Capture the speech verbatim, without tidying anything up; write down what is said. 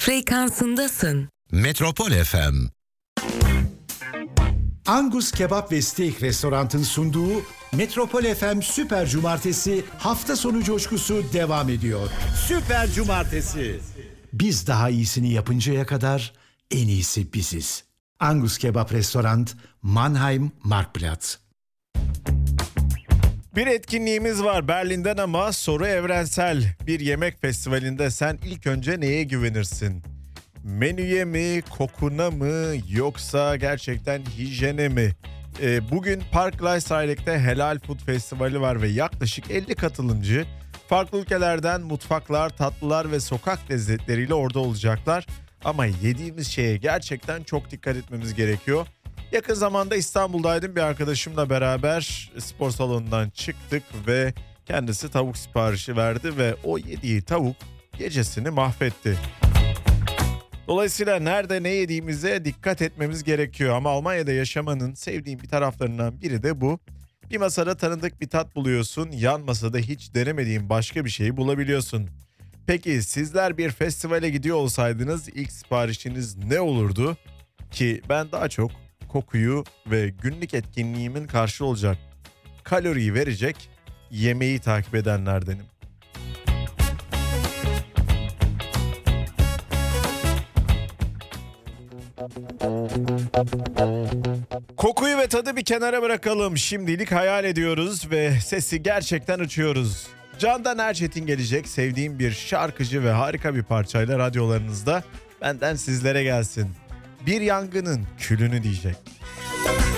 frekansındasın. Metropol F M. Angus Kebap ve Steak Restorant'ın sunduğu Metropol F M Süper Cumartesi hafta sonu coşkusu devam ediyor. Süper Cumartesi. Biz daha iyisini yapıncaya kadar en iyisi biziz. Angus Kebap Restorant, Mannheim, Marktplatz. Bir etkinliğimiz var Berlin'den ama soru evrensel. Bir yemek festivalinde sen ilk önce neye güvenirsin? Menüye mi, kokuna mı yoksa gerçekten hijyene mi? Ee, bugün Park Gleisdreieck'te Helal Food Festivali var ve yaklaşık elli katılımcı farklı ülkelerden mutfaklar, tatlılar ve sokak lezzetleriyle orada olacaklar. Ama yediğimiz şeye gerçekten çok dikkat etmemiz gerekiyor. Yakın zamanda İstanbul'daydım, bir arkadaşımla beraber spor salonundan çıktık ve kendisi tavuk siparişi verdi ve o yediği tavuk gecesini mahvetti. Dolayısıyla nerede ne yediğimize dikkat etmemiz gerekiyor ama Almanya'da yaşamanın sevdiğim bir taraflarından biri de bu. Bir masada tanıdık bir tat buluyorsun, yan masada hiç denemediğin başka bir şeyi bulabiliyorsun. Peki sizler bir festivale gidiyor olsaydınız ilk siparişiniz ne olurdu? Ki ben daha çok kokuyu ve günlük etkinliğimin karşı olacak kaloriyi verecek yemeği takip edenlerdenim. Kokuyu ve tadı bir kenara bırakalım. Şimdilik hayal ediyoruz ve sesi gerçekten uçuyoruz. Candan Erçetin gelecek, sevdiğim bir şarkıcı ve harika bir parçayla radyolarınızda. Benden sizlere gelsin. Bir yangının külünü diyecek.